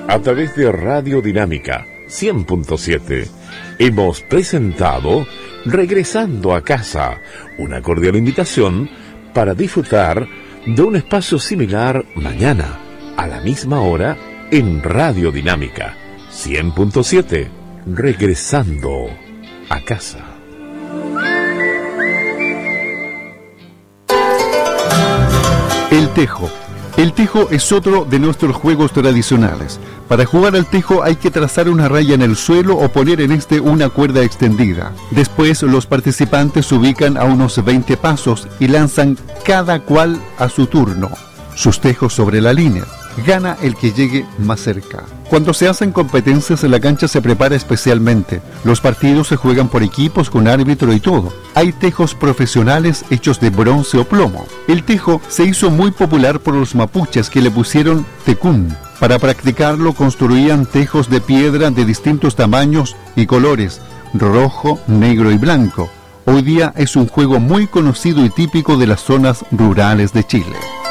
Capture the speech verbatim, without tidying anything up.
A través de Radio Dinámica cien punto siete hemos presentado Regresando a Casa, una cordial invitación para disfrutar de un espacio similar mañana, a la misma hora, en Radio Dinámica cien punto siete, Regresando a Casa. El tejo. El tejo es otro de nuestros juegos tradicionales. Para jugar al tejo hay que trazar una raya en el suelo o poner en este una cuerda extendida. Después los participantes se ubican a unos veinte pasos y lanzan cada cual a su turno sus tejos sobre la línea. Gana el que llegue más cerca. Cuando se hacen competencias, la cancha se prepara especialmente. Los partidos se juegan por equipos con árbitro y todo. Hay tejos profesionales hechos de bronce o plomo. El tejo se hizo muy popular por los mapuches, que le pusieron tecún. Para practicarlo construían tejos de piedra de distintos tamaños y colores, rojo, negro y blanco. Hoy día es un juego muy conocido y típico de las zonas rurales de Chile.